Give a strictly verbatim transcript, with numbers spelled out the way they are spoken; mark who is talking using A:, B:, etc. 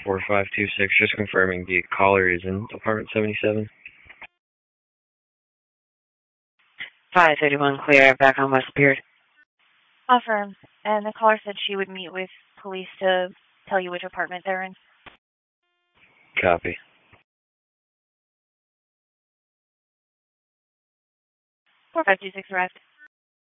A: four five two six, just confirming the caller is in apartment seventy-seven.
B: five thirty-one clear, back on West Beard.
C: Affirm. And the caller said she would meet with police to tell you which apartment they're in.
A: Copy.
C: four five two six arrived.